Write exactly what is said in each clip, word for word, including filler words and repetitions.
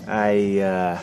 I, uh...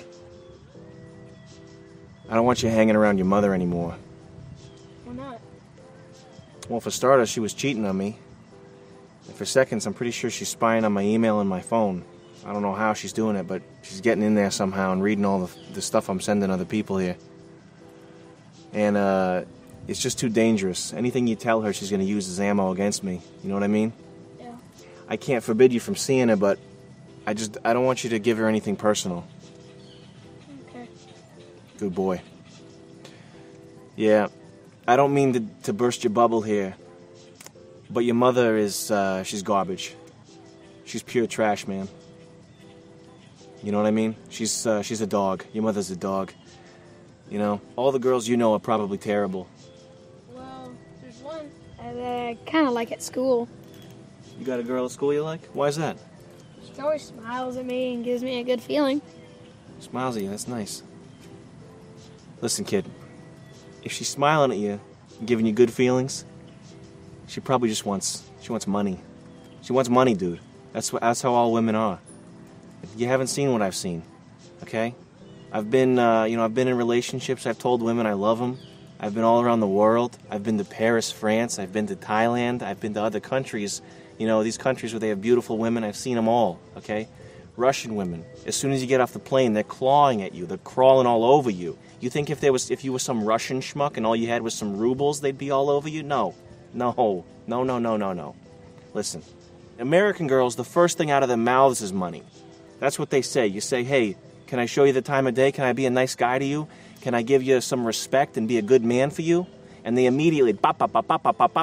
I don't want you hanging around your mother anymore. Why not? Well, for starters, she was cheating on me. And for seconds, I'm pretty sure she's spying on my email and my phone. I don't know how she's doing it, but she's getting in there somehow and reading all the, the stuff I'm sending other people here. And, uh, it's just too dangerous. Anything you tell her, she's going to use as ammo against me. You know what I mean? Yeah. I can't forbid you from seeing her, but I just, I don't want you to give her anything personal. Okay. Good boy. Yeah, I don't mean to, to burst your bubble here, but your mother is, uh, she's garbage. She's pure trash, man. You know what I mean? She's, uh, she's a dog. Your mother's a dog. You know, all the girls you know are probably terrible. Well, there's one that I kind of like at school. You got a girl at school you like? Why is that? She always smiles at me and gives me a good feeling. Smiles at you, that's nice. Listen, kid, if she's smiling at you and giving you good feelings, she probably just wants, she wants money. She wants money, dude. That's what, that's how all women are. You haven't seen what I've seen, okay? I've been, uh, you know, I've been in relationships. I've told women I love them. I've been all around the world. I've been to Paris, France. I've been to Thailand. I've been to other countries, you know, these countries where they have beautiful women. I've seen them all, okay? Russian women, as soon as you get off the plane, they're clawing at you. They're crawling all over you. You think if there was, if you were some Russian schmuck and all you had was some rubles, they'd be all over you? No. No. No, no, no, no, no. Listen, American girls, the first thing out of their mouths is money. That's what they say. You say, hey, can I show you the time of day? Can I be a nice guy to you? Can I give you some respect and be a good man for you? And they immediately, bop, bop, bop, bop, bop, bop,